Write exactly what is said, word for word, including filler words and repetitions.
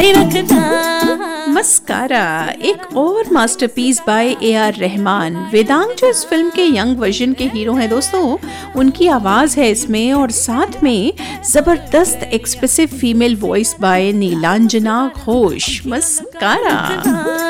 Mascara एक और masterpiece bye A R Rahman. Vedang जो इस फिल्म के यंग वर्जन के हीरो हैं दोस्तों, उनकी आवाज़ है इसमें और साथ में ज़बरदस्त expressive female voice bye Neelanjana Ghosh. Mascara.